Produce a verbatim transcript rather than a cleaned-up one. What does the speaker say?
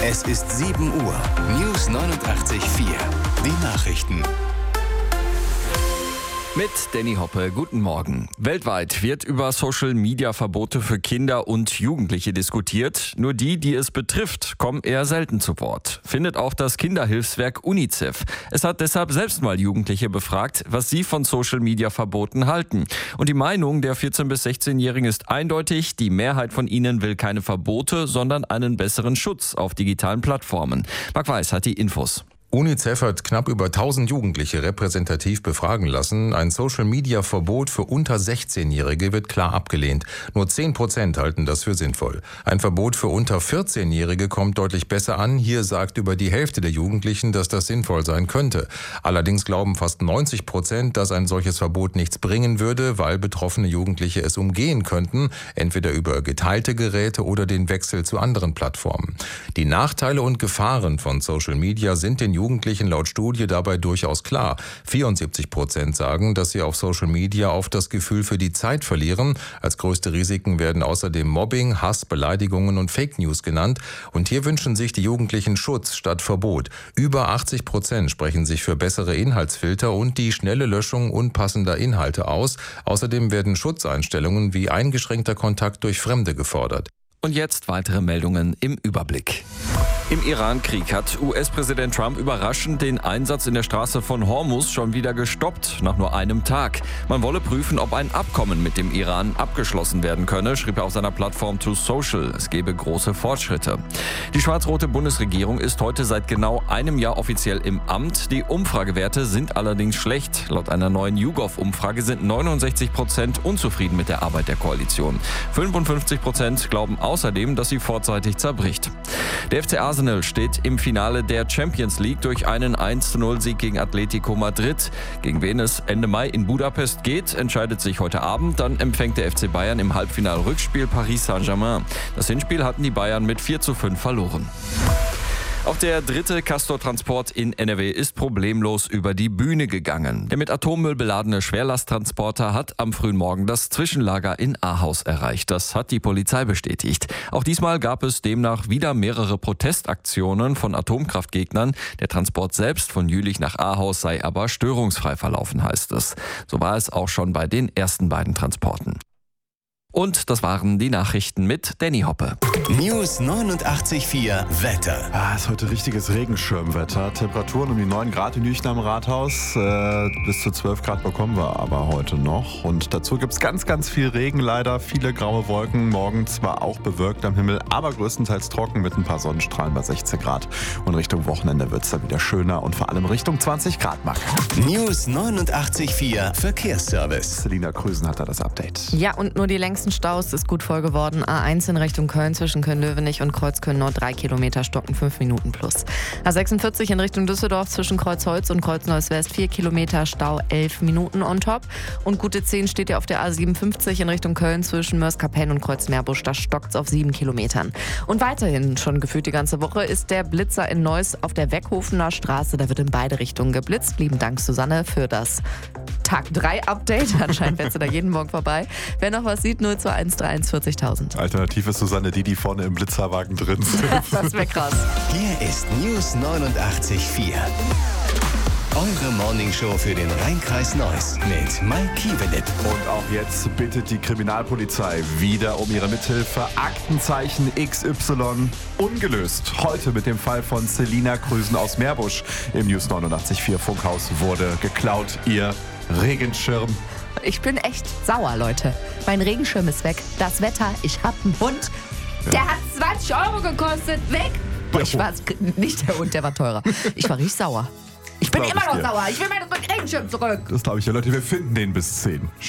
Es ist sieben Uhr. News neunundachtzig Komma vier. Die Nachrichten. Mit Danny Hoppe, guten Morgen. Weltweit wird über Social-Media-Verbote für Kinder und Jugendliche diskutiert. Nur die, die es betrifft, kommen eher selten zu Wort. Findet auch das Kinderhilfswerk UNICEF. Es hat deshalb selbst mal Jugendliche befragt, was sie von Social-Media-Verboten halten. Und die Meinung der vierzehn- bis sechzehnjährigen ist eindeutig. Die Mehrheit von ihnen will keine Verbote, sondern einen besseren Schutz auf digitalen Plattformen. Marc Weiß hat die Infos. UNICEF hat knapp über tausend Jugendliche repräsentativ befragen lassen. Ein Social-Media-Verbot für unter sechzehnjährige wird klar abgelehnt. Nur zehn Prozent halten das für sinnvoll. Ein Verbot für unter vierzehnjährige kommt deutlich besser an. Hier sagt über die Hälfte der Jugendlichen, dass das sinnvoll sein könnte. Allerdings glauben fast neunzig Prozent, dass ein solches Verbot nichts bringen würde, weil betroffene Jugendliche es umgehen könnten, entweder über geteilte Geräte oder den Wechsel zu anderen Plattformen. Die Nachteile und Gefahren von Social Media sind den Jugendlichen laut Studie dabei durchaus klar. vierundsiebzig Prozent sagen, dass sie auf Social Media oft das Gefühl für die Zeit verlieren. Als größte Risiken werden außerdem Mobbing, Hass, Beleidigungen und Fake News genannt. Und hier wünschen sich die Jugendlichen Schutz statt Verbot. Über achtzig Prozent sprechen sich für bessere Inhaltsfilter und die schnelle Löschung unpassender Inhalte aus. Außerdem werden Schutzeinstellungen wie eingeschränkter Kontakt durch Fremde gefordert. Und jetzt weitere Meldungen im Überblick. Im Iran-Krieg hat U S-Präsident Trump überraschend den Einsatz in der Straße von Hormuz schon wieder gestoppt, nach nur einem Tag. Man wolle prüfen, ob ein Abkommen mit dem Iran abgeschlossen werden könne, schrieb er auf seiner Plattform Truth Social. Es gebe große Fortschritte. Die schwarz-rote Bundesregierung ist heute seit genau einem Jahr offiziell im Amt. Die Umfragewerte sind allerdings schlecht. Laut einer neuen YouGov-Umfrage sind neunundsechzig Prozent unzufrieden mit der Arbeit der Koalition. fünfundfünfzig Prozent glauben außerdem, dass sie vorzeitig zerbricht. Der F C Arsenal steht im Finale der Champions League durch einen eins zu null Sieg gegen Atletico Madrid. Gegen wen es Ende Mai in Budapest geht, entscheidet sich heute Abend. Dann empfängt der F C Bayern im Halbfinal-Rückspiel Paris Saint-Germain. Das Hinspiel hatten die Bayern mit vier zu fünf verloren. Auch der dritte Castor-Transport in N R W ist problemlos über die Bühne gegangen. Der mit Atommüll beladene Schwerlasttransporter hat am frühen Morgen das Zwischenlager in Ahaus erreicht. Das hat die Polizei bestätigt. Auch diesmal gab es demnach wieder mehrere Protestaktionen von Atomkraftgegnern. Der Transport selbst von Jülich nach Ahaus sei aber störungsfrei verlaufen, heißt es. So war es auch schon bei den ersten beiden Transporten. Und das waren die Nachrichten mit Danny Hoppe. News neunundachtzig Komma vier Wetter. Ah, ist heute richtiges Regenschirmwetter. Temperaturen um die neun Grad in Jüchen am Rathaus. Äh, bis zu zwölf Grad bekommen wir aber heute noch. Und dazu gibt es ganz, ganz viel Regen leider. Viele graue Wolken. Morgen zwar auch bewölkt am Himmel, aber größtenteils trocken mit ein paar Sonnenstrahlen bei sechzehn Grad. Und Richtung Wochenende wird es dann wieder schöner und vor allem Richtung zwanzig Grad Marke. News neunundachtzig Komma vier Verkehrsservice. Selina Krüsen hat da das Update. Ja, und nur die längsten Staus ist gut voll geworden. A eins in Richtung Köln zwischen Köln-Löwenich und Kreuzköln-Nord drei Kilometer, stocken fünf Minuten plus. A sechsundvierzig in Richtung Düsseldorf zwischen Kreuzholz und Kreuz-Neuss-West vier Kilometer, Stau elf Minuten on top. Und gute zehn steht ja auf der A siebenundfünfzig in Richtung Köln zwischen Mörs-Kapellen und Kreuz-Meerbusch. Da stockt es auf sieben Kilometern. Und weiterhin, schon gefühlt die ganze Woche, ist der Blitzer in Neuss auf der Weckhofener Straße. Da wird in beide Richtungen geblitzt. Lieben Dank, Susanne, für das Tag drei Update. Anscheinend fährst du da jeden Morgen vorbei. Wer noch was sieht, null zwei eins drei eins vierzigtausend. Alternativ ist Susanne die, die vorne im Blitzerwagen drin sind. Das wäre krass. Hier ist News neunundachtzig Komma vier. Eure Morningshow für den Rhein-Kreis Neuss mit Mike Kievelip. Und auch jetzt bittet die Kriminalpolizei wieder um ihre Mithilfe. Aktenzeichen X Y ungelöst. Heute mit dem Fall von Selina Krüsen aus Meerbusch. Im News neunundachtzig Komma vier Funkhaus wurde geklaut. Ihr Regenschirm. Ich bin echt sauer, Leute. Mein Regenschirm ist weg. Das Wetter, ich hab einen Hund. Der hat zwanzig Euro gekostet. Weg! Ich war nicht der Hund, der war teurer. Ich war richtig sauer. Ich bin Glaub immer ich noch dir. sauer. Ich will meinen Regenschirm zurück. Das glaube ich ja, Leute. Wir finden den bis zehn.